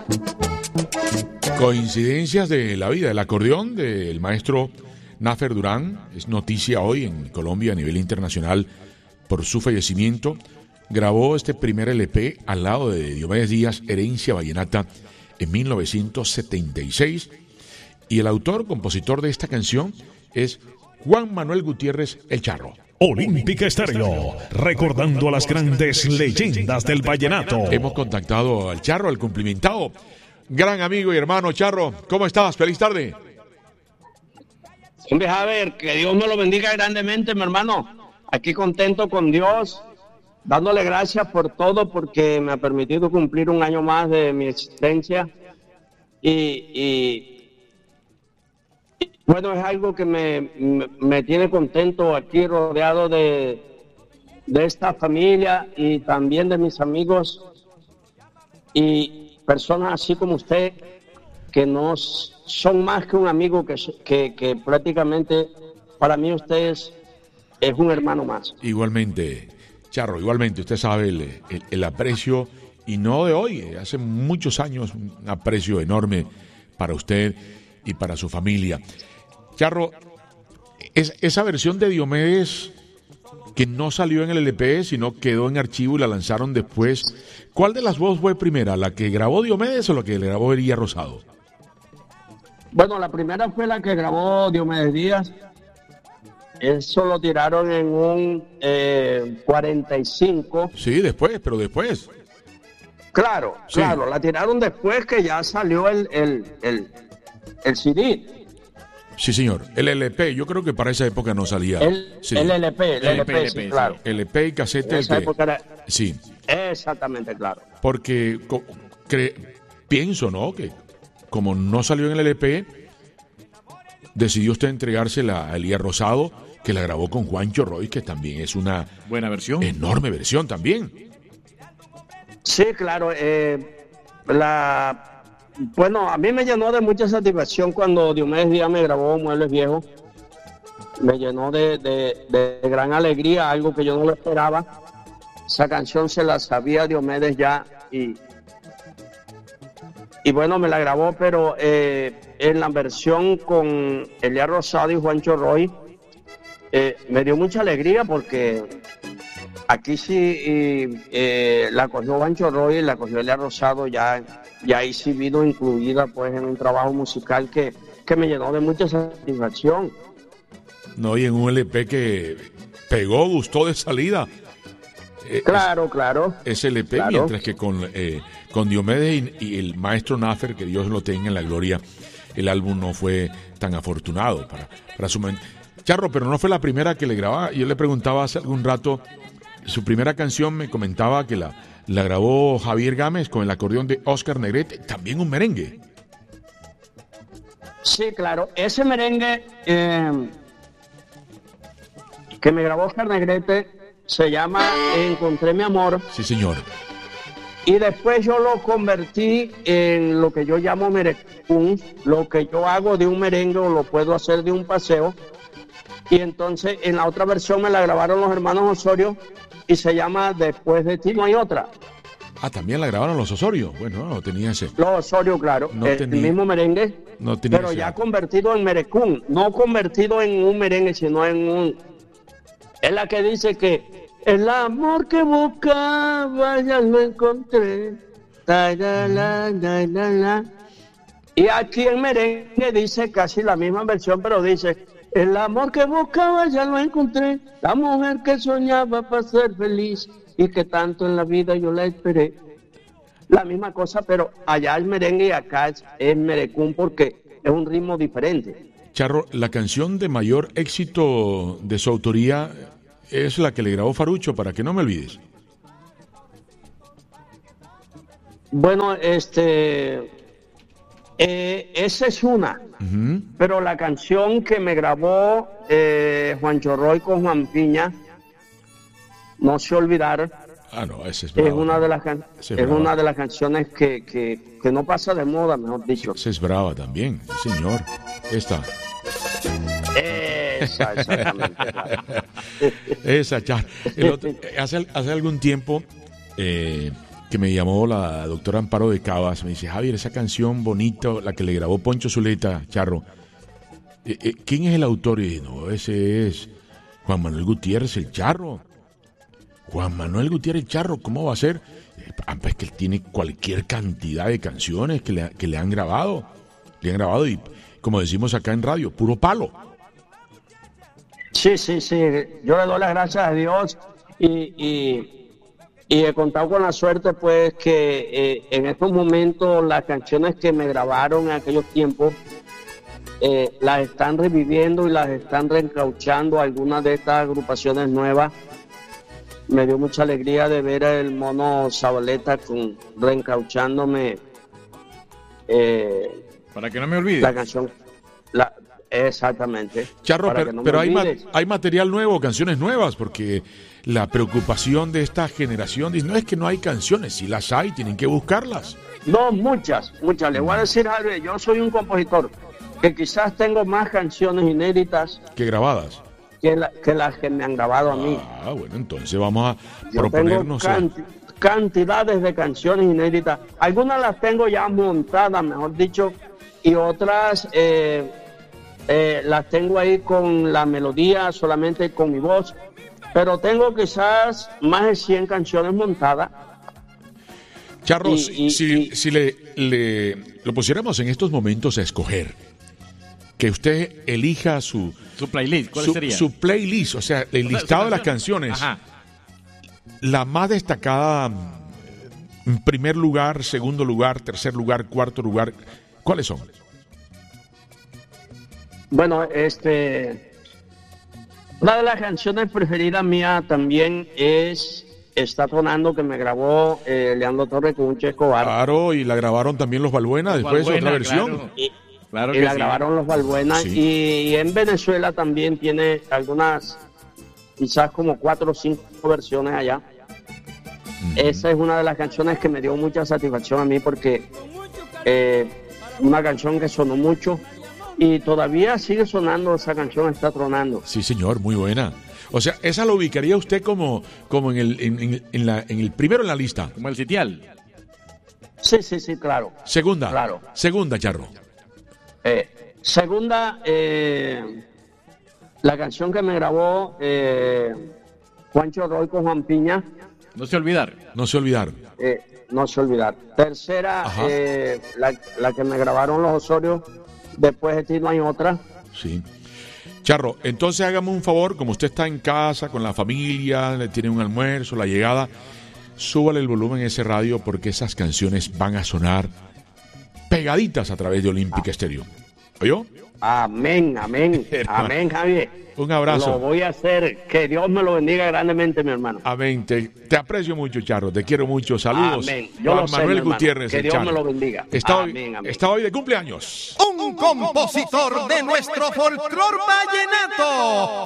Coincidencias de la vida. El acordeón del maestro Nafer Durán es noticia hoy en Colombia a nivel internacional por su fallecimiento. Grabó este primer LP al lado de Diomedes Díaz, Herencia Vallenata, en 1976. Y el autor, compositor de esta canción es Juan Manuel Gutiérrez El Charro. Olímpica Estéreo, recordando a las grandes leyendas del vallenato. Hemos contactado al Charro, al cumplimentado. Gran amigo y hermano Charro, ¿cómo estás? Feliz tarde. Hombre, Javier, que Dios me lo bendiga grandemente, mi hermano. Aquí contento con Dios, dándole gracias por todo, porque me ha permitido cumplir un año más de mi existencia. Y bueno, es algo que me tiene contento aquí, rodeado de esta familia y también de mis amigos y personas así como usted, que no son más que un amigo, que prácticamente para mí usted es un hermano más. Igualmente, Charro, igualmente, usted sabe el aprecio, y no de hoy, hace muchos años, un aprecio enorme para usted y para su familia. Charro, esa versión de Diomedes que no salió en el LP, sino quedó en archivo y la lanzaron después, ¿cuál de las dos fue primera? ¿La que grabó Diomedes o la que le grabó Elías Rosado? Bueno, la primera fue la que grabó Diomedes Díaz. Eso lo tiraron en un 45. Sí, después, pero después. Claro, sí. Claro, la tiraron después que ya salió el CD. Sí, señor. El LP, yo creo que para esa época no salía. Sí. El LP, sí, claro. LP y casete. En esa época era... Sí. Exactamente, claro. Porque pienso, ¿no?, que como no salió en el LP, decidió usted entregársela a Elías Rosado, que la grabó con Juancho Roy, que también es una buena versión. Enorme versión también. Sí, claro. Bueno, a mí me llenó de mucha satisfacción cuando Diomedes Díaz me grabó Muebles Viejos. Me llenó de gran alegría, algo que yo no lo esperaba. Esa canción se la sabía Diomedes ya y bueno, me la grabó, pero en la versión con Elías Rosado y Juancho Roy me dio mucha alegría, porque aquí sí la cogió Juancho Roy y la cogió Elías Rosado, ya ahí sí vino incluida pues en un trabajo musical que me llenó de mucha satisfacción. No, y en un LP que pegó, gustó de salida. Claro. Ese LP, claro. Mientras que con Diomedes y el maestro Nafer, que Dios lo tenga en la gloria, el álbum no fue tan afortunado para su momento. Charro, pero no fue la primera que le grababa. Yo le preguntaba hace algún rato, su primera canción me comentaba que la grabó Javier Gámez con el acordeón de Oscar Negrete, también un merengue. Sí, claro, ese merengue que me grabó Oscar Negrete se llama Encontré mi amor. Sí, señor. Y después yo lo convertí en lo que yo llamo merecún. Lo que yo hago de un merengue o lo puedo hacer de un paseo. Y entonces en la otra versión me la grabaron los hermanos Osorio y se llama Después de ti no hay otra. Ah, también la grabaron los Osorio. Bueno, no tenía ese. Los Osorio, claro. El mismo merengue, no tenía, pero ya convertido en merecún. No convertido en un merengue, sino en un... Es la que dice que el amor que buscaba ya lo encontré. Y aquí en merengue dice casi la misma versión, pero dice: el amor que buscaba ya lo encontré. La mujer que soñaba para ser feliz y que tanto en la vida yo la esperé. La misma cosa, pero allá es merengue y acá es merecún, porque es un ritmo diferente. Charro, la canción de mayor éxito de su autoría es la que le grabó Farucho, Para que no me olvides. Bueno, esa es una. Uh-huh. Pero la canción que me grabó Juancho Roy con Juan Piña, No sé olvidar. Ah, no, ese es bravo. Es una de las canciones que no pasa de moda, mejor dicho. Esa es brava también, sí, señor. Esta. Exactamente. Claro. Esa, Char. Hace algún tiempo que que me llamó la doctora Amparo de Cabas, me dice, Javier, esa canción bonita, la que le grabó Poncho Zuleta, Charro, ¿quién es el autor? Y dije, no, ese es Juan Manuel Gutiérrez, el Charro. Juan Manuel Gutiérrez, el Charro, ¿cómo va a ser? Pues que él tiene cualquier cantidad de canciones que le han grabado. Le han grabado y, como decimos acá en radio, puro palo. Sí. Yo le doy las gracias a Dios y he contado con la suerte, pues, que en estos momentos las canciones que me grabaron en aquellos tiempos las están reviviendo y las están reencauchando algunas de estas agrupaciones nuevas. Me dio mucha alegría de ver el Mono Zabaleta reencauchándome. Para que no me olvide. La canción. Exactamente. Charro, pero hay material nuevo, canciones nuevas, porque la preocupación de esta generación dice, no es que no hay canciones, si las hay, tienen que buscarlas. No, muchas. Le voy a decir, Javier, yo soy un compositor que quizás tengo más canciones inéditas que grabadas. Que las que me han grabado a mí. Bueno, entonces vamos a yo proponernos tengo cantidades de canciones inéditas. Algunas las tengo ya montadas, mejor dicho, y otras las tengo ahí con la melodía, solamente con mi voz. Pero tengo quizás más de 100 canciones montadas. Charro, si lo pusiéramos en estos momentos a escoger, que usted elija su playlist, ¿cuál sería? Su playlist, o sea, el listado de las canciones. Ajá. La más destacada, en primer lugar, segundo lugar, tercer lugar, cuarto lugar, ¿cuáles son? Bueno, una de las canciones preferidas mía también es Está Tonando, que me grabó Leandro Torres con un Che Escobar. Claro, y la grabaron también los Balbuena, después otra versión. Claro. Y la grabaron los Balbuena. Sí. Y en Venezuela también tiene algunas, quizás como 4 o 5 versiones allá. Esa es una de las canciones que me dio mucha satisfacción a mí, porque una canción que sonó mucho y todavía sigue sonando. Esa canción Está Tronando. Sí, señor, muy buena. O sea, esa lo ubicaría usted como en el primero en la lista. Como el sitial. Sí, claro. Segunda. Claro. Segunda, Charro. Segunda, la canción que me grabó Juancho Roy con Juan Piña. No se olvidar. No se olvidar. Tercera, la que me grabaron los Osorio. Después de ti no hay otra. Sí. Charro, entonces hágame un favor, como usted está en casa con la familia, le tiene un almuerzo, la llegada, súbale el volumen a ese radio, porque esas canciones van a sonar pegaditas a través de Olímpica Estéreo. ¿Oyó? Amén, Javier. Un abrazo. Lo voy a hacer. Que Dios me lo bendiga grandemente, mi hermano. Amén. Te aprecio mucho, Charro. Te quiero mucho. Saludos. Amén. Juan Manuel Gutiérrez. Que Dios me lo bendiga. Está amén. hoy de cumpleaños. Un compositor de nuestro folclor vallenato.